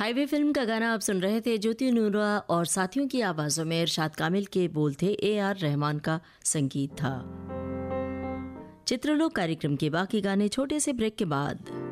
Highway film का गाना आप सुन रहे थे। ज्योति नूरा और साथियों की आवाज़ों में इरशाद कामिल के बोल थे, AR रहमान का संगीत था। चित्रलोक कार्यक्रम के बाकी गाने छोटे से ब्रेक के बाद।